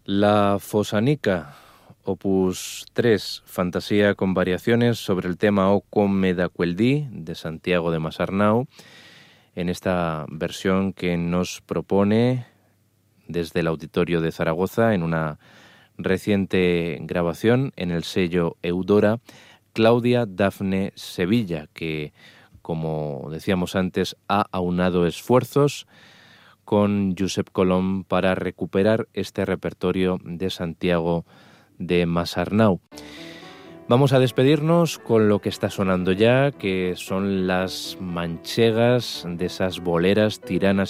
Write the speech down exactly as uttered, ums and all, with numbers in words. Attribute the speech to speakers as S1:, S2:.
S1: La Fosanica, opus tres, fantasía con variaciones sobre el tema O come d'Aqueldí, de Santiago de Masarnau, en esta versión que nos propone desde el Auditorio de Zaragoza, en una reciente grabación en el sello Eudora, Claudia Dafne Sevilla, que, como decíamos antes, ha aunado esfuerzos con Josep Colom para recuperar este repertorio de Santiago de Masarnau. Vamos a despedirnos con lo que está sonando ya, que son las manchegas de esas boleras tiranas